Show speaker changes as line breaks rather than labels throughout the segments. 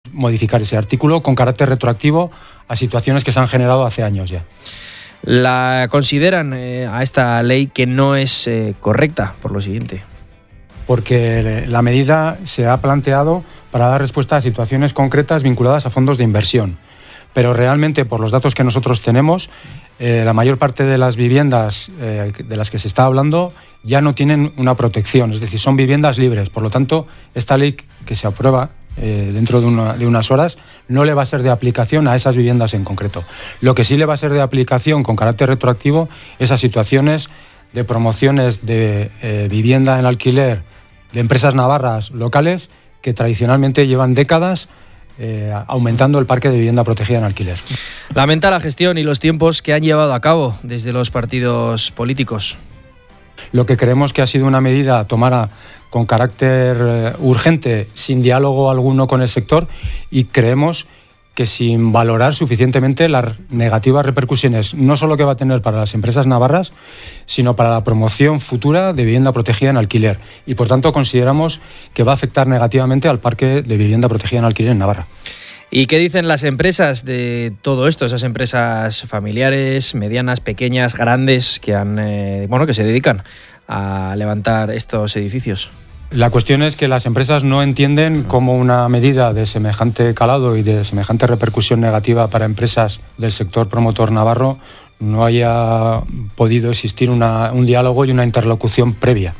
modificar ese artículo con carácter retroactivo a situaciones que se han generado hace años ya.
La consideran a esta ley que no es correcta por lo siguiente.
Porque la medida se ha planteado para dar respuesta a situaciones concretas vinculadas a fondos de inversión. Pero realmente, por los datos que nosotros tenemos, la mayor parte de las viviendas de las que se está hablando ya no tienen una protección, es decir, son viviendas libres. Por lo tanto, esta ley que se aprueba dentro de unas horas no le va a ser de aplicación a esas viviendas en concreto. Lo que sí le va a ser de aplicación con carácter retroactivo es a situaciones de promociones de vivienda en alquiler de empresas navarras locales que tradicionalmente llevan décadas aumentando el parque de vivienda protegida en alquiler.
Lamenta la gestión y los tiempos que han llevado a cabo desde los partidos políticos.
Lo que creemos que ha sido una medida tomada con carácter urgente, sin diálogo alguno con el sector, y creemos que sin valorar suficientemente las negativas repercusiones, no solo que va a tener para las empresas navarras, sino para la promoción futura de vivienda protegida en alquiler. Y por tanto consideramos que va a afectar negativamente al parque de vivienda protegida en alquiler en Navarra.
¿Y qué dicen las empresas de todo esto? Esas empresas familiares, medianas, pequeñas, grandes, que que se dedican a levantar estos edificios.
La cuestión es que las empresas no entienden cómo una medida de semejante calado y de semejante repercusión negativa para empresas del sector promotor navarro no haya podido existir un diálogo y una interlocución previa.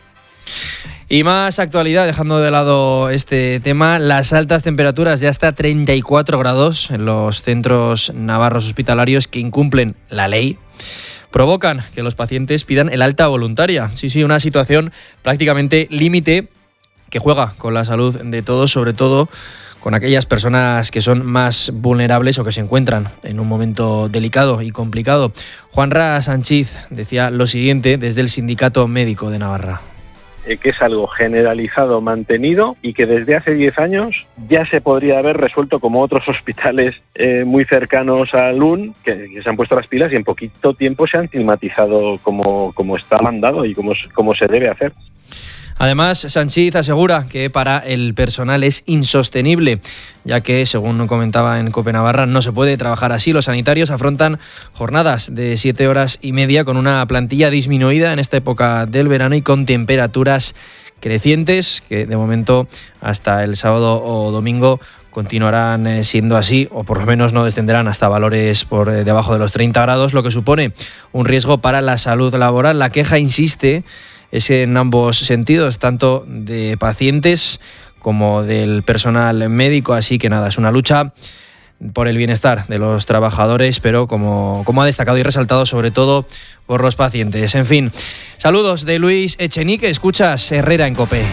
Y más actualidad, dejando de lado este tema, las altas temperaturas de hasta 34 grados en los centros navarros hospitalarios que incumplen la ley provocan que los pacientes pidan el alta voluntaria. Sí, una situación prácticamente límite que juega con la salud de todos, sobre todo con aquellas personas que son más vulnerables o que se encuentran en un momento delicado y complicado. Juanra Sánchez decía lo siguiente desde el Sindicato Médico de Navarra.
Que es algo generalizado, mantenido y que desde hace 10 años ya se podría haber resuelto como otros hospitales muy cercanos a LUN que se han puesto las pilas y en poquito tiempo se han climatizado como está mandado y como se debe hacer.
Además, Sánchez asegura que para el personal es insostenible, ya que, según comentaba en COPE Navarra, no se puede trabajar así. Los sanitarios afrontan jornadas de 7 horas y media con una plantilla disminuida en esta época del verano y con temperaturas crecientes, que de momento hasta el sábado o domingo continuarán siendo así, o por lo menos no descenderán hasta valores por debajo de los 30 grados, lo que supone un riesgo para la salud laboral. La queja, insiste, es en ambos sentidos, tanto de pacientes como del personal médico, así que nada, es una lucha por el bienestar de los trabajadores, pero como ha destacado y resaltado, sobre todo por los pacientes. En fin, saludos de Luis Echenique, escuchas Herrera en COPE.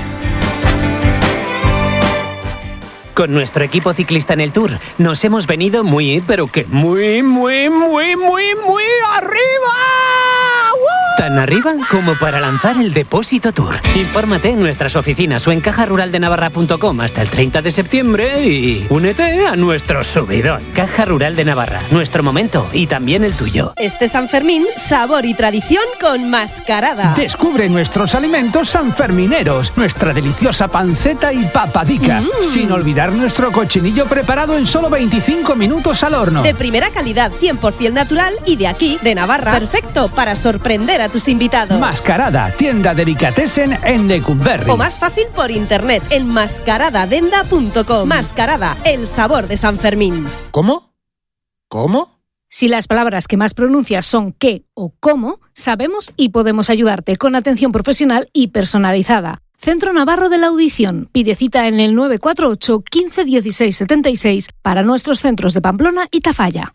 Con nuestro equipo ciclista en el Tour nos hemos venido muy arriba. Tan arriba como para lanzar el Depósito Tour. Infórmate en nuestras oficinas o en cajaruraldenavarra.com hasta el 30 de septiembre y únete a nuestro subidón. Caja Rural de Navarra, nuestro momento y también el tuyo.
Este San Fermín, sabor y tradición con Mascarada.
Descubre nuestros alimentos sanfermineros, nuestra deliciosa panceta y papadica, sin olvidar nuestro cochinillo preparado en solo 25 minutos al horno.
De primera calidad, 100% natural y de aquí, de Navarra. Perfecto para sorprender a tus invitados.
Mascarada, tienda delicatessen en Lecumberri.
O más fácil por internet en mascaradadenda.com. Mascarada, el sabor de San Fermín.
¿Cómo?
Si las palabras que más pronuncias son qué o cómo, sabemos y podemos ayudarte con atención profesional y personalizada. Centro Navarro de la Audición. Pide cita en el 948 15 16 76 para nuestros centros de Pamplona y Tafalla.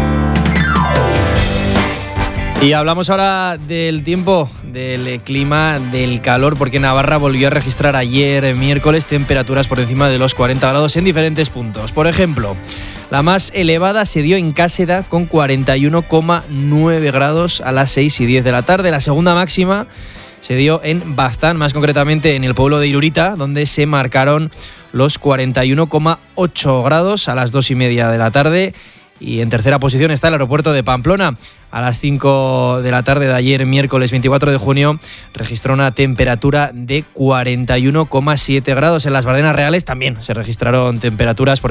Y hablamos ahora del tiempo, del clima, del calor, porque Navarra volvió a registrar ayer, miércoles, temperaturas por encima de los 40 grados en diferentes puntos. Por ejemplo, la más elevada se dio en Cáseda con 41,9 grados a las 6 y 10 de la tarde. La segunda máxima se dio en Baztán, más concretamente en el pueblo de Irurita, donde se marcaron los 41,8 grados a las 2 y media de la tarde. Y en tercera posición está el aeropuerto de Pamplona. A las 5 de la tarde de ayer, miércoles 24 de junio, registró una temperatura de 41,7 grados. En las Bardenas Reales también se registraron temperaturas por